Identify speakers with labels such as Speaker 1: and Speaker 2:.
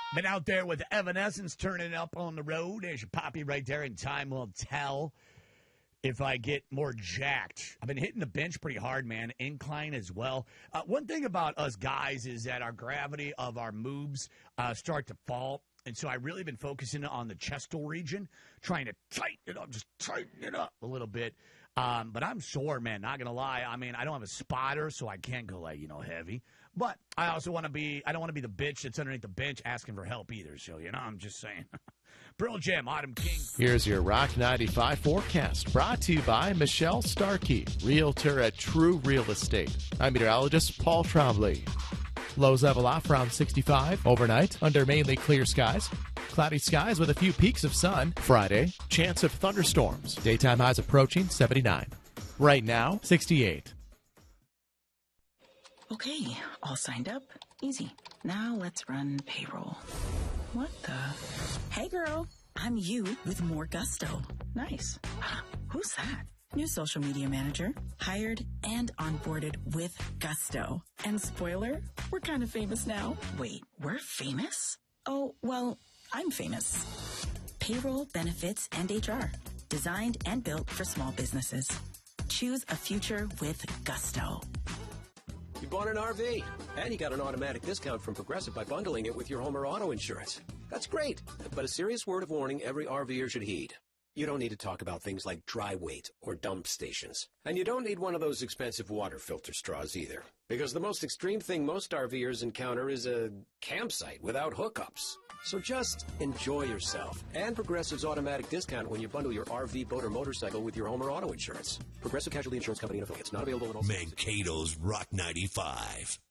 Speaker 1: Been out there with Evanescence turning up on the road. There's your Poppy right there, and time will tell if I get more jacked. I've been hitting the bench pretty hard, man. Incline as well. One thing about us guys is that our gravity of our moves start to fall. And so I've really been focusing on the chestal region, trying to tighten it up, just tighten it up a little bit. But I'm sore, man, not going to lie. I mean, I don't have a spotter, so I can't go, heavy. But I also want to be – I don't want to be the bitch that's underneath the bench asking for help either. So, I'm just saying. Pearl Jam, Autumn King.
Speaker 2: Here's your Rock 95 forecast, brought to you by Michelle Starkey, realtor at True Real Estate. I'm meteorologist Paul Trombley. Lows level off around 65 overnight under mainly clear skies. Cloudy skies with a few peaks of sun. Friday, chance of thunderstorms. Daytime highs approaching 79. Right now, 68.
Speaker 3: Okay, all signed up. Easy. Now let's run payroll. What the? Hey girl, I'm you with more gusto. Nice. Who's that? New social media manager, hired and onboarded with gusto. And spoiler, we're kind of famous now. Wait, we're famous? Oh, well, I'm famous. Payroll, benefits, and HR. Designed and built for small businesses. Choose a future with gusto.
Speaker 4: You bought an RV, and you got an automatic discount from Progressive by bundling it with your home or auto insurance. That's great, but a serious word of warning every RVer should heed. You don't need to talk about things like dry weight or dump stations. And you don't need one of those expensive water filter straws either. Because the most extreme thing most RVers encounter is a campsite without hookups. So just enjoy yourself. And Progressive's automatic discount when you bundle your RV, boat, or motorcycle with your home or auto insurance. Progressive Casualty Insurance Company and affiliates. Not available in all states.
Speaker 5: Mankato's Rock 95.